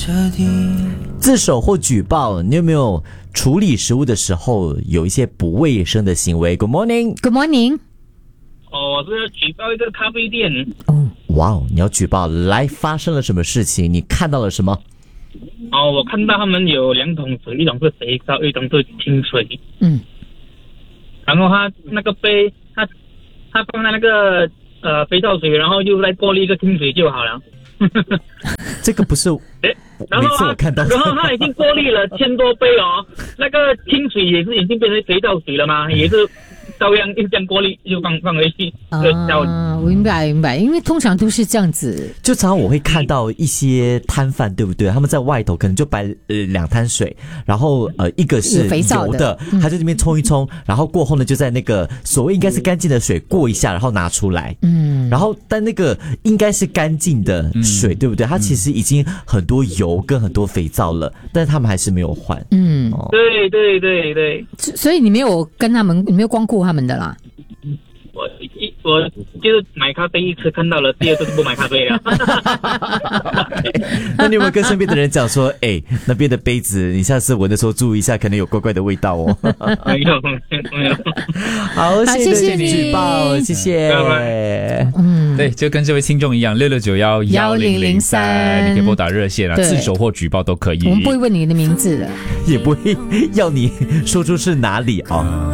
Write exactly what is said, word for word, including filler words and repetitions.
自首或举报，你有没有处理食物的时候有一些不卫生的行为 ？Good morning， Good morning。 哦，我是要举报一个咖啡店。 哦， 哇哦，你要举报，来，发生了什么事情？你看到了什么？ 哦，我看到他们有两桶水，一桶是肥皂，一桶是清水。 嗯， 然后他那个杯，他他放在那个呃肥皂水，然后又再过滤一个清水就好了。 这个不是， 诶，然后每次我看到， 然后他已经过滤了千多杯哦，那个清水也是已经变成肥皂水了嘛，也是照样又这样过滤，就放放回去。 啊，我明白明白，因为通常都是这样子。 就常常我会看到一些摊贩，对不对？他们在外头可能就摆呃两滩水，然后呃一个是油的， 嗯、 他在这边冲一冲，然后过后呢就在那个所谓应该是干净的水过一下，然后拿出来。嗯，然后但那个应该是干净的水，嗯、对不对？它其实已经很多油跟很多肥皂了，但是他们还是没有换。 嗯， 哦、对对对对。 所以你没有跟他们，你没有光顾他们的啦。 我一我就是买咖啡一次看到了，第二次就不买咖啡了。 那你有没有跟身边的人讲说，哎、欸，那边的杯子你下次闻的时候注意一下，可能有怪怪的味道哦。 没有没有。 好，谢谢你举报，谢谢。 拜拜。 嗯，对，就跟这位听众一样，六六九幺幺零零三，你可以拨打热线啊，自首或举报都可以。 我们不会问你的名字的， 也不会要你说出是哪里啊。